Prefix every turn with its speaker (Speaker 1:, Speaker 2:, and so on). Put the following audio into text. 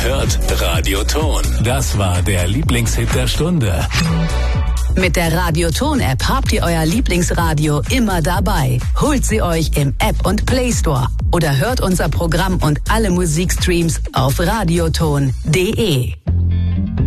Speaker 1: hört Radioton. Das war der Lieblingshit der Stunde.
Speaker 2: Mit der Radioton-App habt ihr euer Lieblingsradio immer dabei. Holt sie euch im App- und Play Store oder hört unser Programm und alle Musikstreams auf radioton.de.